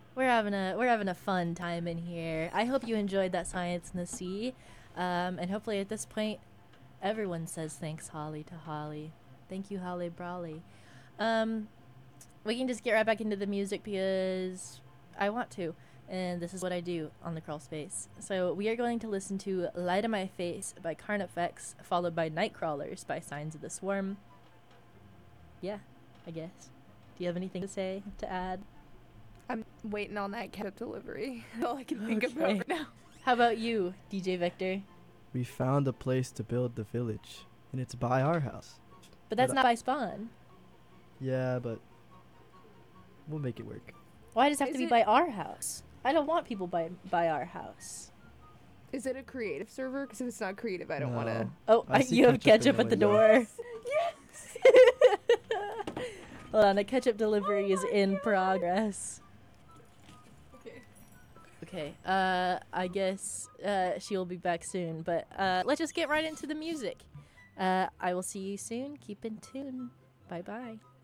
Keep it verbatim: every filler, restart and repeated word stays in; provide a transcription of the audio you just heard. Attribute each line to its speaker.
Speaker 1: We're having a we're having a fun time in here. I hope you enjoyed that Science in the Sea, um, and hopefully at this point, everyone says thanks, Holly, to Holly. Thank you, Holly Brawley. Um, we can just get right back into the music because I want to, and this is what I do on the crawl space. So we are going to listen to "Light of My Face" by Carnifex, followed by "Nightcrawlers" by Signs of the Swarm. Yeah, I guess. Do you have anything to say to add?
Speaker 2: I'm waiting on that ketchup delivery. All I can think
Speaker 1: Okay.
Speaker 2: about right now.
Speaker 1: How about you, D J Victor?
Speaker 3: We found a place to build the village, and it's by our house.
Speaker 1: But that's
Speaker 3: But
Speaker 1: not by Spawn.
Speaker 3: Yeah, but we'll make it work.
Speaker 1: Why does it have
Speaker 2: Is
Speaker 1: to be
Speaker 2: it-
Speaker 1: by our house? I don't want people by by our house.
Speaker 2: Is it a creative server? Because if it's not creative, I don't want to.
Speaker 3: No.
Speaker 1: Oh,
Speaker 3: I
Speaker 1: I
Speaker 3: see
Speaker 1: you have
Speaker 3: ketchup
Speaker 1: ketchup
Speaker 3: in
Speaker 1: at
Speaker 3: the
Speaker 1: the
Speaker 3: window.
Speaker 1: door. Hold on, a ketchup delivery
Speaker 2: Oh
Speaker 1: is
Speaker 2: my
Speaker 1: in
Speaker 2: God.
Speaker 1: progress.
Speaker 2: Okay.
Speaker 1: Okay, uh, I guess uh, she'll be back soon, but uh, let's just get right into the music. Uh, I will see you soon. Keep in tune. Bye bye.